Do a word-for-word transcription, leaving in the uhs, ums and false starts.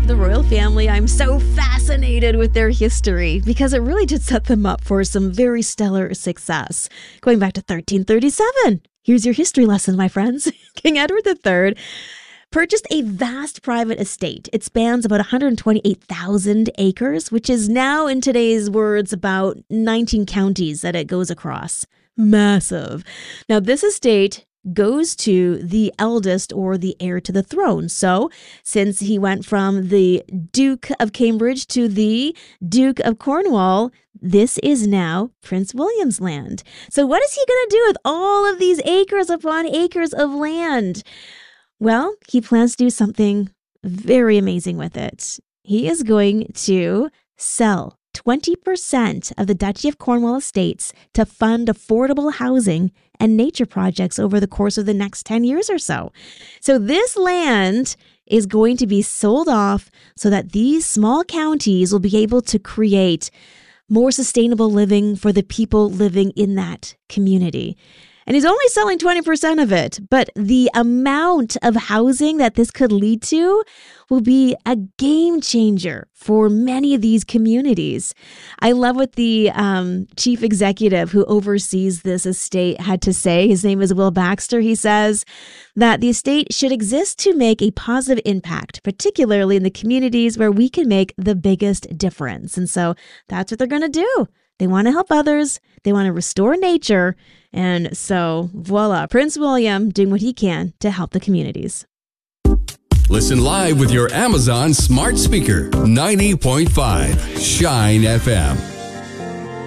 The royal family, I'm so fascinated with their history because it really did set them up for some very stellar success. Going back to thirteen thirty-seven. Here's your history lesson, my friends. King Edward the Third purchased a vast private estate. It spans about one hundred twenty-eight thousand acres, which is now, in today's words, about nineteen counties that it goes across. Massive. Now, this estate goes to the eldest or the heir to the throne. So since he went from the Duke of Cambridge to the Duke of Cornwall, this is now Prince William's land. So what is he going to do with all of these acres upon acres of land? Well, he plans to do something very amazing with it. He is going to sell twenty percent of the Duchy of Cornwall estates to fund affordable housing and nature projects over the course of the next ten years or so. So this land is going to be sold off so that these small counties will be able to create more sustainable living for the people living in that community. And he's only selling twenty percent of it, but the amount of housing that this could lead to will be a game changer for many of these communities. I love what the um, chief executive who oversees this estate had to say. His name is Will Baxter. He says that the estate should exist to make a positive impact, particularly in the communities where we can make the biggest difference. And so that's what they're going to do. They want to help others. They want to restore nature. And so, voila, Prince William doing what he can to help the communities. Listen live with your Amazon smart speaker. ninety point five Shine F M.